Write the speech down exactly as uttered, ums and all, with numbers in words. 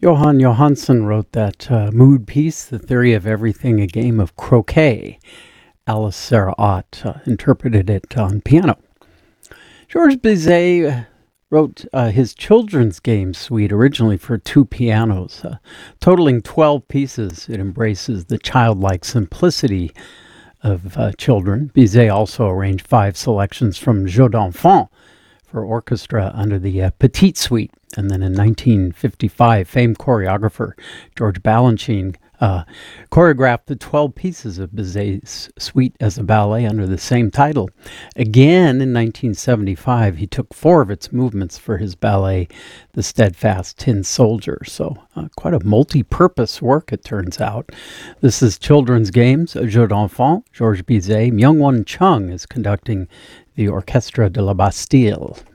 Johan Johansson wrote that uh, mood piece, The Theory of Everything, a game of croquet. Alice Sarah Ott uh, interpreted it on piano. Georges Bizet wrote uh, his children's game suite originally for two pianos, uh, totaling twelve pieces. It embraces the childlike simplicity of uh, children. Bizet also arranged five selections from Jeux d'Enfants for orchestra under the uh, Petite Suite. And then in nineteen fifty-five, famed choreographer George Balanchine uh, choreographed the twelve pieces of Bizet's suite as a ballet under the same title. Again, in nineteen seventy-five, he took four of its movements for his ballet, The Steadfast Tin Soldier. So uh, quite a multi-purpose work, it turns out. This is Children's Games, Jeux d'Enfants, Georges Bizet. Myung-Won Chung is conducting the Orchestre de la Bastille.